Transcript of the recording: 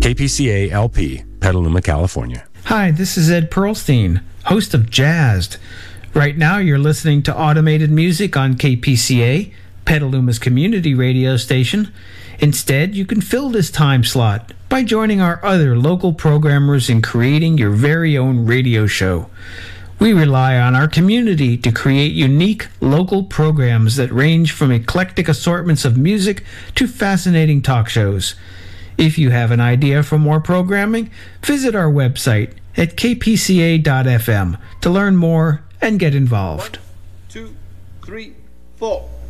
KPCA LP, Petaluma, California. Hi, this is Ed Pearlstein, host of Jazzed. Right now you're listening to automated music on KPCA, Petaluma's community radio station. Instead, you can fill this time slot by joining our other local programmers in creating your very own radio show. We rely on our community to create unique local programs that range from eclectic assortments of music to fascinating talk shows. If you have an idea for more programming, visit our website at kpca.fm to learn more and get involved. 1, 2, 3, 4.